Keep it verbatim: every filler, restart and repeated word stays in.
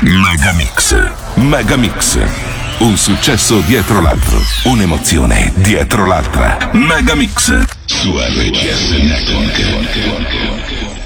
Megamix. Megamix. Un successo dietro l'altro. Un'emozione dietro l'altra. Megamix. Su R G S Network.